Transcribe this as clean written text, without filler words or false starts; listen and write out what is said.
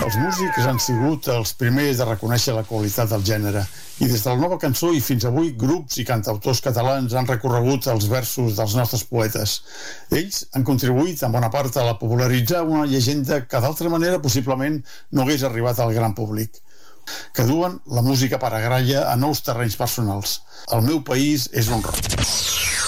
Els músics han sigut els primers de reconèixer la qualitat del gènere i des de la nova cançó i fins avui grups i cantautors catalans han recorregut els versos dels nostres poetes. Ells han contribuït en bona part a la popularitzar una llegenda que d'altra manera possiblement no hagués arribat al gran públic, que duen la música paraguaia a nous terrenys personals. El meu país és un rock.